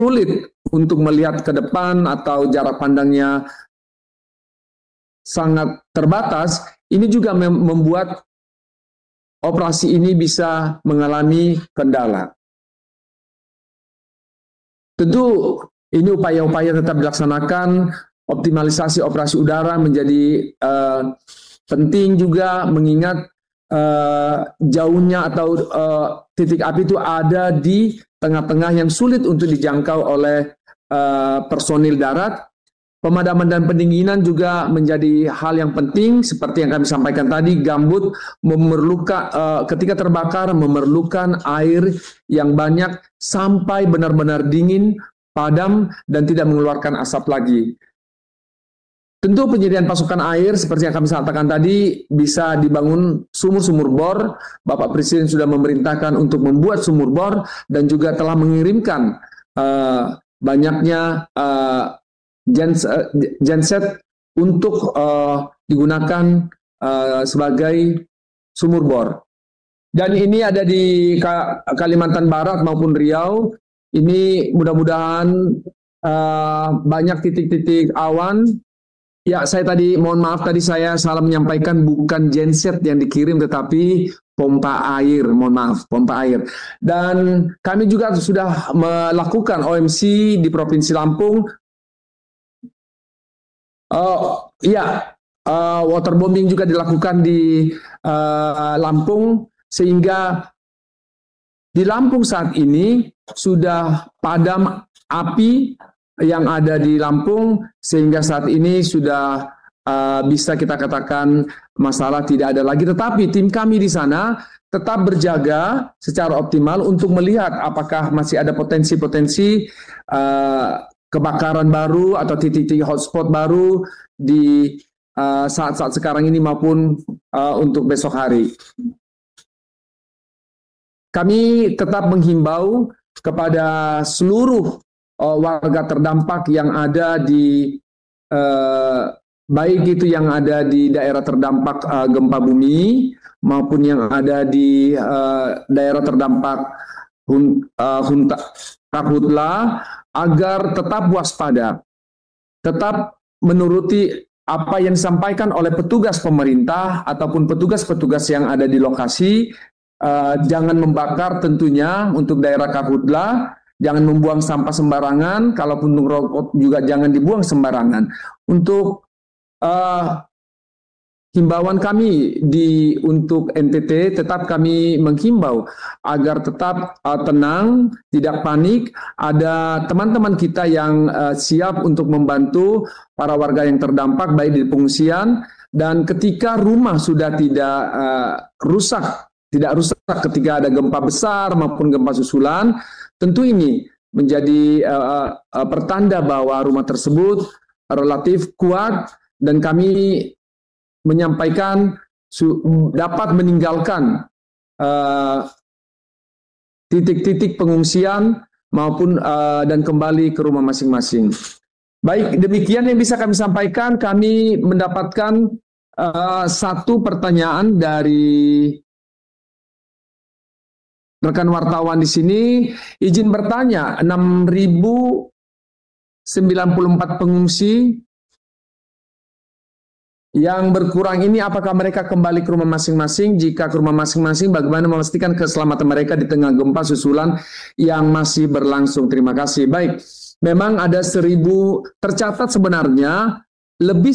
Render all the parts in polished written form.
sulit untuk melihat ke depan atau jarak pandangnya sangat terbatas, ini juga membuat operasi ini bisa mengalami kendala. Tentu ini upaya-upaya tetap dilaksanakan, optimalisasi operasi udara menjadi penting juga, mengingat jauhnya atau titik api itu ada di tengah-tengah yang sulit untuk dijangkau oleh personil darat. Pemadaman dan pendinginan juga menjadi hal yang penting, seperti yang kami sampaikan tadi. Gambut memerlukan ketika terbakar memerlukan air yang banyak sampai benar-benar dingin, padam, dan tidak mengeluarkan asap lagi. Tentu penyediaan pasokan air seperti yang kami sampaikan tadi bisa dibangun sumur-sumur bor. Bapak Presiden sudah memerintahkan untuk membuat sumur bor dan juga telah mengirimkan banyaknya genset untuk digunakan sebagai sumur bor. Dan ini ada di Kalimantan Barat maupun Riau. Ini mudah-mudahan banyak titik-titik awan. Ya, saya tadi mohon maaf tadi saya salah menyampaikan, bukan genset yang dikirim tetapi pompa air, mohon maaf, pompa air. Dan kami juga sudah melakukan OMC di Provinsi Lampung. Waterbombing juga dilakukan di Lampung, sehingga di Lampung saat ini sudah padam api yang ada di Lampung, sehingga saat ini sudah bisa kita katakan masalah tidak ada lagi. Tetapi tim kami di sana tetap berjaga secara optimal untuk melihat apakah masih ada potensi-potensi kebakaran baru atau titik-titik hotspot baru di saat-saat sekarang ini maupun untuk besok hari. Kami tetap menghimbau kepada seluruh warga terdampak yang ada di baik itu yang ada di daerah terdampak gempa bumi maupun yang ada di daerah terdampak karhutla, agar tetap waspada, tetap menuruti apa yang disampaikan oleh petugas pemerintah ataupun petugas-petugas yang ada di lokasi. Jangan membakar tentunya untuk daerah karhutla, jangan membuang sampah sembarangan, kalaupun rokok juga jangan dibuang sembarangan. Untuk himbauan kami untuk NTT, tetap kami menghimbau agar tetap tenang, tidak panik. Ada teman-teman kita yang siap untuk membantu para warga yang terdampak baik di pengungsian, dan ketika rumah sudah tidak rusak ketika ada gempa besar maupun gempa susulan, tentu ini menjadi pertanda bahwa rumah tersebut relatif kuat, dan kami menyampaikan dapat meninggalkan titik-titik pengungsian maupun dan kembali ke rumah masing-masing. Baik, demikian yang bisa kami sampaikan. Kami mendapatkan satu pertanyaan dari rekan wartawan di sini. Izin bertanya, 6.094 pengungsi yang berkurang ini, apakah mereka kembali ke rumah masing-masing? Jika ke rumah masing-masing, bagaimana memastikan keselamatan mereka di tengah gempa susulan yang masih berlangsung? Terima kasih. Baik, memang ada 1.000 tercatat sebenarnya, lebih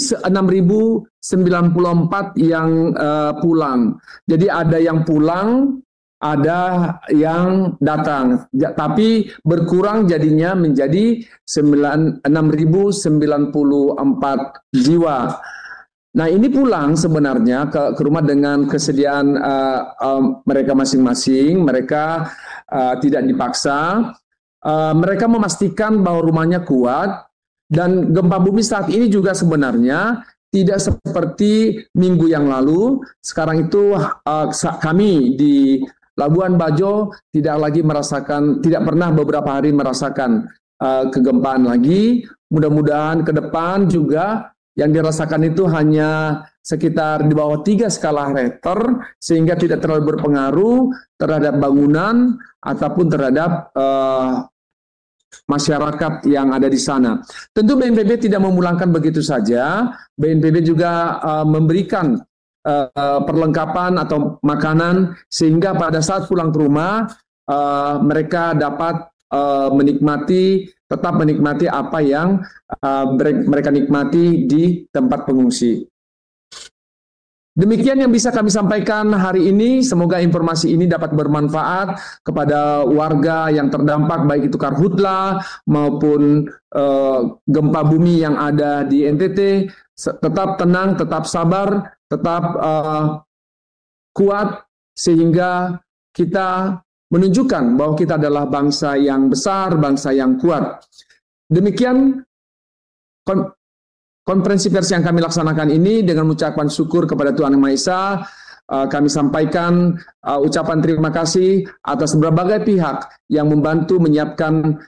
6.094 yang pulang. Jadi ada yang pulang, ada yang datang, tapi berkurang jadinya menjadi 6.094 jiwa. Nah, ini pulang sebenarnya ke rumah dengan kesediaan mereka masing-masing. Mereka tidak dipaksa. Mereka memastikan bahwa rumahnya kuat, dan gempa bumi saat ini juga sebenarnya tidak seperti minggu yang lalu. Sekarang itu kami di Labuan Bajo tidak pernah beberapa hari merasakan kegempaan lagi. Mudah-mudahan ke depan juga yang dirasakan itu hanya sekitar di bawah 3 skala Richter, sehingga tidak terlalu berpengaruh terhadap bangunan ataupun terhadap masyarakat yang ada di sana. Tentu BNPB tidak memulangkan begitu saja. BNPB juga memberikan perlengkapan atau makanan sehingga pada saat pulang ke rumah mereka dapat tetap menikmati apa yang mereka nikmati di tempat pengungsi. Demikian yang bisa kami sampaikan hari ini. Semoga informasi ini dapat bermanfaat kepada warga yang terdampak, baik itu karhutla maupun gempa bumi yang ada di NTT. Tetap tenang, tetap sabar, tetap kuat, sehingga kita menunjukkan bahwa kita adalah bangsa yang besar, bangsa yang kuat. Demikian konferensi pers yang kami laksanakan ini dengan mengucapkan syukur kepada Tuhan Yang Maha Esa. Kami sampaikan ucapan terima kasih atas berbagai pihak yang membantu menyiapkan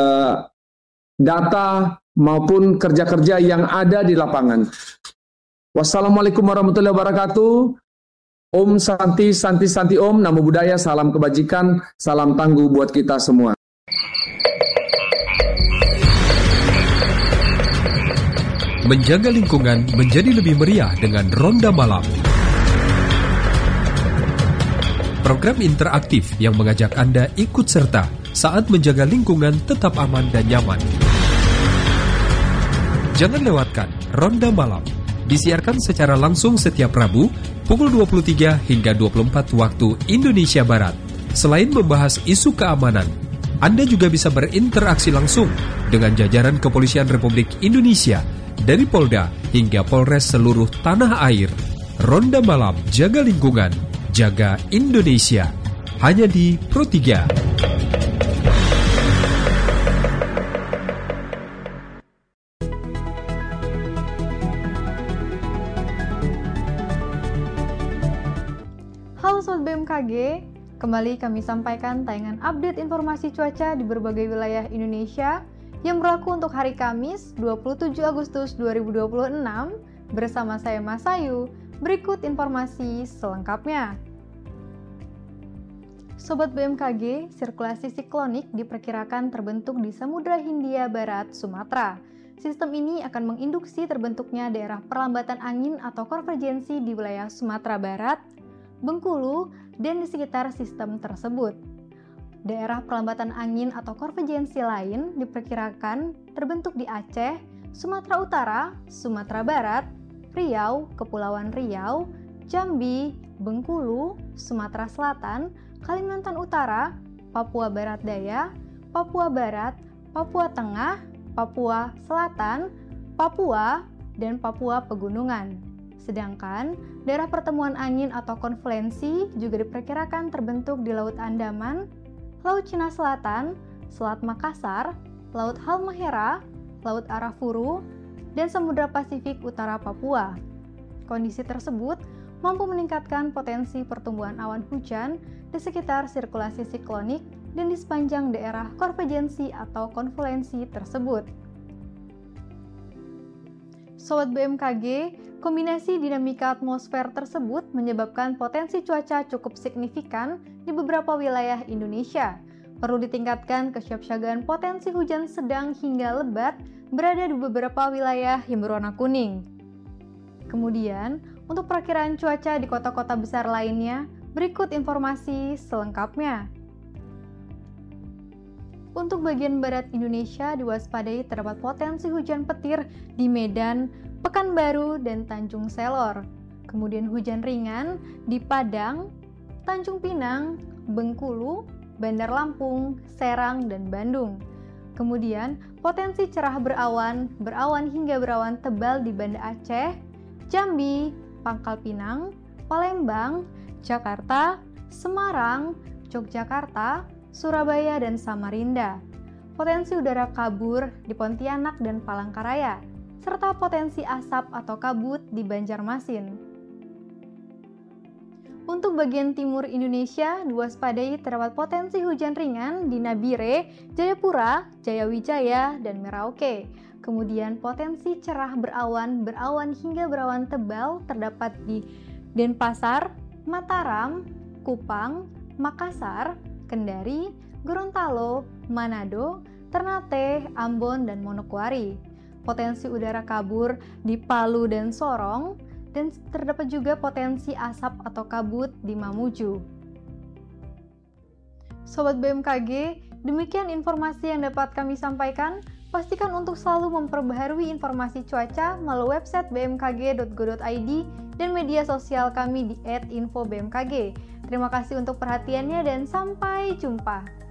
data maupun kerja-kerja yang ada di lapangan. Wassalamualaikum warahmatullahi wabarakatuh. Om Santi, Santi, Santi Om, Namo Buddhaya, salam kebajikan, salam tangguh buat kita semua. Menjaga lingkungan menjadi lebih meriah dengan Ronda Malam. Program interaktif yang mengajak Anda ikut serta saat menjaga lingkungan tetap aman dan nyaman. Jangan lewatkan Ronda Malam. Disiarkan secara langsung setiap Rabu pukul 23 hingga 24 waktu Indonesia Barat. Selain membahas isu keamanan, Anda juga bisa berinteraksi langsung dengan jajaran Kepolisian Republik Indonesia dari Polda hingga Polres seluruh tanah air. Ronda Malam, jaga lingkungan, jaga Indonesia. Hanya di Pro 3. Halo Sobat BMKG, kembali kami sampaikan tayangan update informasi cuaca di berbagai wilayah Indonesia yang berlaku untuk hari Kamis 27 Agustus 2026 bersama saya Mas Ayu. Berikut informasi selengkapnya. Sobat BMKG, sirkulasi siklonik diperkirakan terbentuk di Samudra Hindia Barat, Sumatera. Sistem ini akan menginduksi terbentuknya daerah perlambatan angin atau konvergensi di wilayah Sumatera Barat, Bengkulu, dan di sekitar sistem tersebut. Daerah perlambatan angin atau konvergensi lain diperkirakan terbentuk di Aceh, Sumatera Utara, Sumatera Barat, Riau, Kepulauan Riau, Jambi, Bengkulu, Sumatera Selatan, Kalimantan Utara, Papua Barat Daya, Papua Barat, Papua Tengah, Papua Selatan, Papua, dan Papua Pegunungan. Sedangkan daerah pertemuan angin atau konfluensi juga diperkirakan terbentuk di Laut Andaman, Laut Cina Selatan, Selat Makassar, Laut Halmahera, Laut Arafuru, dan Samudra Pasifik Utara Papua. Kondisi tersebut mampu meningkatkan potensi pertumbuhan awan hujan di sekitar sirkulasi siklonik dan di sepanjang daerah konvergensi atau konfluensi tersebut. Sobat BMKG, kombinasi dinamika atmosfer tersebut menyebabkan potensi cuaca cukup signifikan di beberapa wilayah Indonesia. Perlu ditingkatkan kesiapsiagaan potensi hujan sedang hingga lebat berada di beberapa wilayah yang berwarna kuning. Kemudian, untuk perakiraan cuaca di kota-kota besar lainnya, berikut informasi selengkapnya. Untuk bagian barat Indonesia diwaspadai terdapat potensi hujan petir di Medan, Pekanbaru, dan Tanjung Selor. Kemudian hujan ringan di Padang, Tanjung Pinang, Bengkulu, Bandar Lampung, Serang, dan Bandung. Kemudian potensi cerah berawan hingga berawan tebal di Banda Aceh, Jambi, Pangkal Pinang, Palembang, Jakarta, Semarang, Yogyakarta, Surabaya, dan Samarinda. Potensi udara kabur di Pontianak dan Palangkaraya, serta potensi asap atau kabut di Banjarmasin. Untuk bagian timur Indonesia, diwaspadai terdapat potensi hujan ringan di Nabire, Jayapura, Jayawijaya, dan Merauke. Kemudian potensi cerah berawan hingga berawan tebal terdapat di Denpasar, Mataram, Kupang, Makassar, Kendari, Gorontalo, Manado, Ternate, Ambon, dan Manokwari. Potensi udara kabur di Palu dan Sorong, dan terdapat juga potensi asap atau kabut di Mamuju. Sobat BMKG, demikian informasi yang dapat kami sampaikan. Pastikan untuk selalu memperbaharui informasi cuaca melalui website bmkg.go.id dan media sosial kami di @infobmkg. Terima kasih untuk perhatiannya dan sampai jumpa.